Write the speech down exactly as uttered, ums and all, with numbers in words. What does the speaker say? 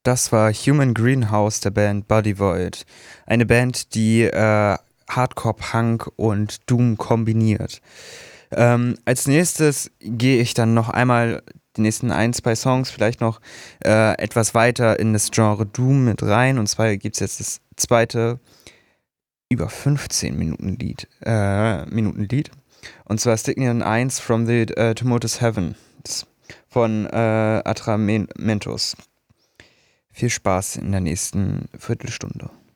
Das war Human Greenhouse der Band Body Void. Eine Band, die äh, Hardcore, Punk und Doom kombiniert. Ähm, als nächstes gehe ich dann noch einmal die nächsten ein, zwei Songs vielleicht noch äh, etwas weiter in das Genre Doom mit rein. Und zwar gibt es jetzt das zweite über fünfzehn Minuten Lied. Äh, Minuten Lied. Und zwar Stygian eins from the uh, Tumultuous Heaven von äh, Atramentos. Viel Spaß in der nächsten Viertelstunde.